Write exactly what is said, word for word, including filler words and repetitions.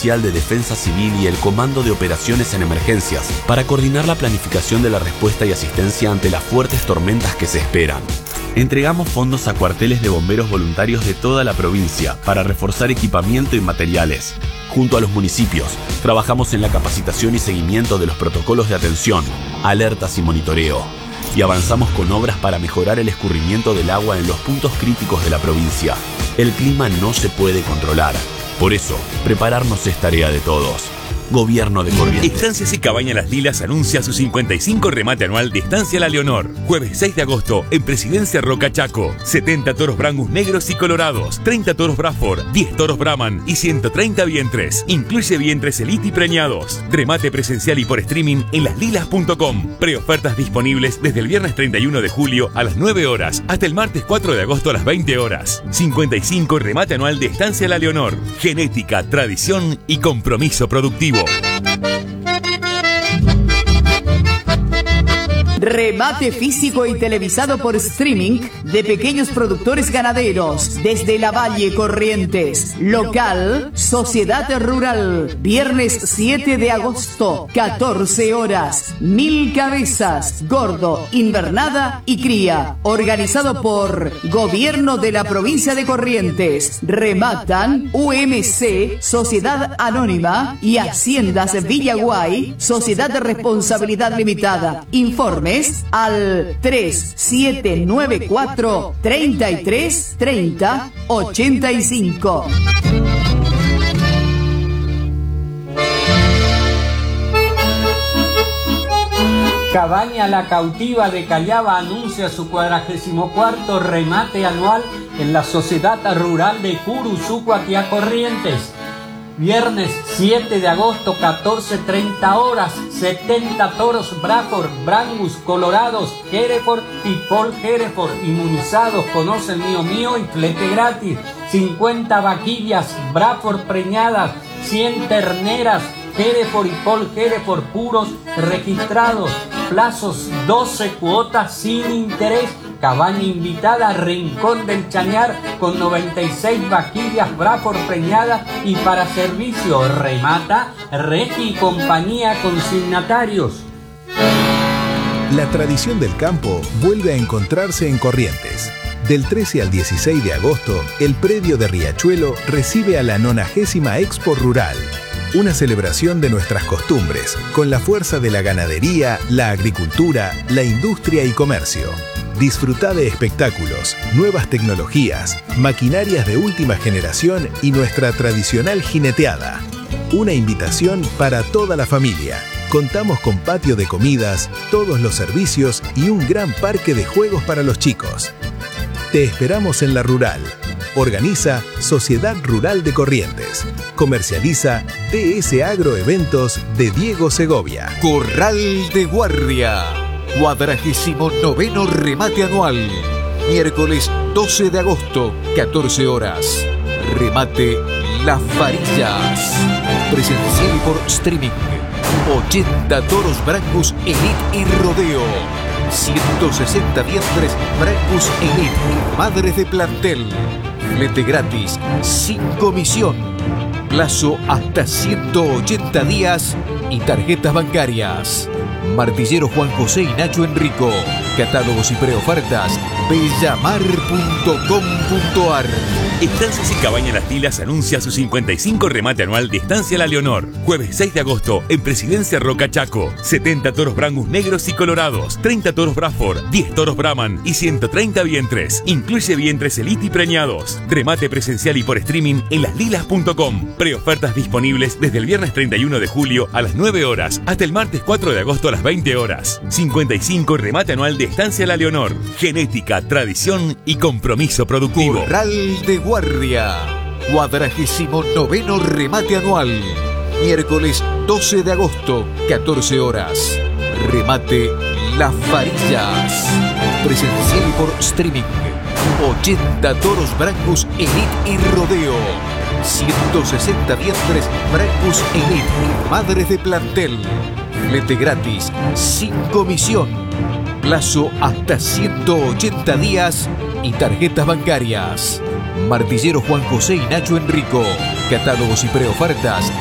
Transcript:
Provincial de Defensa Civil y el Comando de Operaciones en Emergencias para coordinar la planificación de la respuesta y asistencia ante las fuertes tormentas que se esperan. Entregamos fondos a cuarteles de bomberos voluntarios de toda la provincia para reforzar equipamiento y materiales. Junto a los municipios, trabajamos en la capacitación y seguimiento de los protocolos de atención, alertas y monitoreo. Y avanzamos con obras para mejorar el escurrimiento del agua en los puntos críticos de la provincia. El clima no se puede controlar. Por eso, prepararnos es tarea de todos. Gobierno de Corrientes. Estancias y Cabaña Las Lilas anuncia su cincuenta y cinco remate anual de Estancia La Leonor. Jueves seis de agosto en Presidencia Roca Chaco. setenta toros Brangus negros y colorados, treinta toros Braford, diez toros Brahman y ciento treinta vientres. Incluye vientres Elite y preñados. Remate presencial y por streaming en las lilas punto com. Preofertas disponibles desde el viernes treinta y uno de julio a las nueve horas hasta el martes cuatro de agosto a las veinte horas. cincuenta y cinco remate anual de Estancia La Leonor. Genética, tradición y compromiso productivo. Remate físico y televisado por streaming de pequeños productores ganaderos desde la Valle Corrientes. Local, Sociedad Rural. Viernes siete de agosto, catorce horas. Mil cabezas, gordo, invernada y cría. Organizado por Gobierno de la Provincia de Corrientes. Rematan U M C, Sociedad Anónima y Haciendas Villaguay, Sociedad de Responsabilidad Limitada. Informe al tres siete nueve cuatro, treinta y tres, treinta, ochenta y cinco. Cabaña La Cautiva de Callaba anuncia su cuadragésimo cuarto remate anual en la Sociedad Rural de Curuzucuaquia Corrientes. Viernes siete de agosto, catorce treinta horas, setenta toros Braford, Brangus, colorados, Hereford y Paul Hereford, inmunizados, conoce el mío mío y flete gratis. cincuenta vaquillas Braford preñadas, cien terneras, Hereford y Paul Hereford puros registrados. Plazos doce cuotas sin interés. Cabaña invitada Rincón del Chañar con noventa y seis vaquillas Braford preñadas y para servicio remata Regi y compañía consignatarios. La tradición del campo vuelve a encontrarse en Corrientes. Del trece al dieciséis de agosto, el predio de Riachuelo recibe a la nonagésima Expo Rural. Una celebración de nuestras costumbres, con la fuerza de la ganadería, la agricultura, la industria y comercio. Disfruta de espectáculos, nuevas tecnologías, maquinarias de última generación y nuestra tradicional jineteada. Una invitación para toda la familia. Contamos con patio de comidas, todos los servicios y un gran parque de juegos para los chicos. Te esperamos en la Rural. Organiza Sociedad Rural de Corrientes. Comercializa D S Agroeventos de Diego Segovia. Corral de Guardia. Cuadragésimo noveno remate anual. Miércoles doce de agosto, catorce horas. Remate Las Varillas. Presencial por streaming. ochenta toros Brangus Elite y Rodeo. ciento sesenta vientres Brangus Elite. Madres de plantel. Flete gratis, sin comisión. Plazo hasta ciento ochenta días y tarjetas bancarias. Martillero Juan José y Nacho Enrico. Catálogos y preofertas bellamar punto com punto ar. Estancias y Cabaña Las Lilas anuncia su cincuenta y cinco remate anual de Estancia La Leonor. Jueves seis de agosto en Presidencia Roca Chaco. setenta toros Brangus negros y colorados, treinta toros Braford, diez toros Brahman y ciento treinta vientres. Incluye vientres Elite y preñados. Remate presencial y por streaming en las lilas punto com. Preofertas disponibles desde el viernes treinta y uno de julio a las nueve horas hasta el martes cuatro de agosto a las veinte horas. cincuenta y cinco remate anual de Estancia La Leonor. Genética, tradición y compromiso productivo. Corral de Guardia. Cuadragésimo noveno remate anual. Miércoles doce de agosto, catorce horas. Remate Las Varillas. Presencial por streaming. ochenta toros Brangus Elite y Rodeo. ciento sesenta vientres Brangus Elite. Madres de plantel. Flete gratis, sin comisión. Plazo hasta ciento ochenta días y tarjetas bancarias. Martillero Juan José y Nacho Enrico. Catálogos y preofertas